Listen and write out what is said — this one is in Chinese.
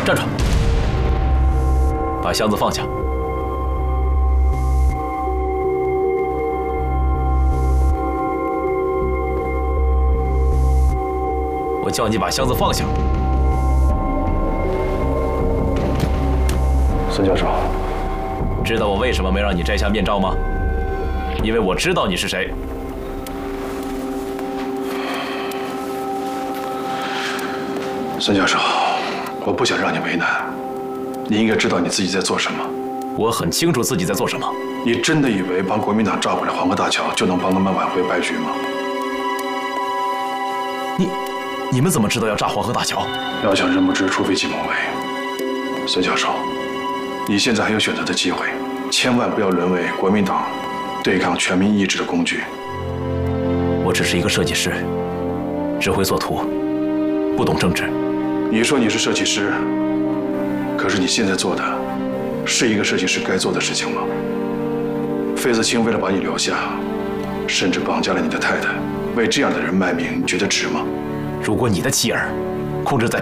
站住！把箱子放下。我叫你把箱子放下。 孙教授， 知道我为什么没让你摘下面罩吗？因为我知道你是谁。 孙教授，我不想让你为难，你应该知道你自己在做什么。 我很清楚自己在做什么。 你真的以为帮国民党炸毁了黄河大桥就能帮他们挽回败局吗？ 你们怎么知道要炸黄河大桥？ 要想人不知，除非己莫为。孙教授，你现在还有选择的机会，千万不要沦为国民党对抗全民意志的工具。 我只是一个设计师，只会做图，不懂政治。 你说你是设计师，可是你现在做的是一个设计师该做的事情吗？费子清为了把你留下，甚至绑架了你的太太，为这样的人卖命，你觉得值吗？ 如果你的妻儿控制在